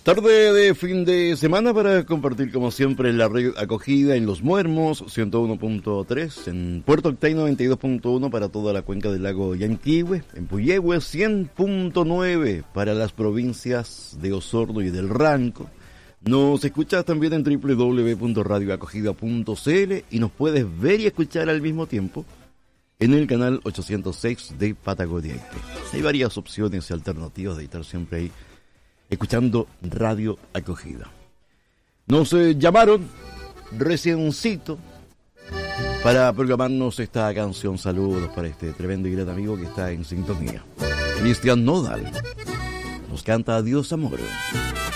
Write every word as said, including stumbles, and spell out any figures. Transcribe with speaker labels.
Speaker 1: Tarde de fin de semana para compartir como siempre la red acogida en Los Muermos ciento uno punto tres, en Puerto Octay noventa y dos punto uno para toda la cuenca del lago Yanquihue, en Puyehue cien punto nueve para las provincias de Osorno y del Ranco. Nos escuchas también en doble u doble u doble u punto radio acogida punto c l y nos puedes ver y escuchar al mismo tiempo en el canal ochocientos seis de Patagonia. Hay varias opciones y alternativas de estar siempre ahí escuchando Radio Acogida. Nos eh, llamaron reciencito para programarnos esta canción. Saludos para este tremendo y gran amigo que está en sintonía. Cristian Nodal nos canta Adiós Amor.